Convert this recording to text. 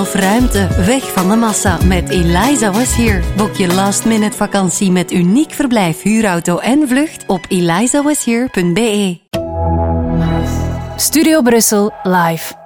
Of ruimte, weg van de massa met Eliza Was Here. Boek je last-minute vakantie met uniek verblijf, huurauto en vlucht op elizawashere.be. Studio Brussel live.